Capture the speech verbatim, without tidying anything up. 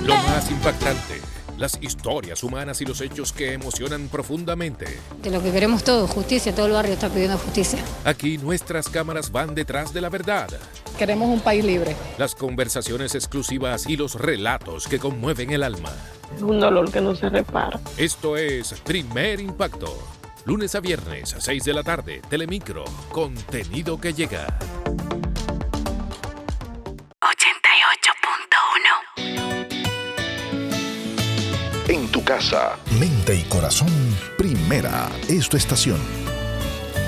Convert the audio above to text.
Lo más impactante, las historias humanas y los hechos que emocionan profundamente. De lo que queremos todos, justicia, todo el barrio está pidiendo justicia. Aquí nuestras cámaras van detrás de la verdad. Queremos un país libre. Las conversaciones exclusivas y los relatos que conmueven el alma. Es un dolor que no se repara. Esto es Primer Impacto. Lunes a viernes a seis de la tarde, Telemicro, contenido que llega. ochenta y ocho punto uno. En tu casa, mente y corazón, Primera es tu estación.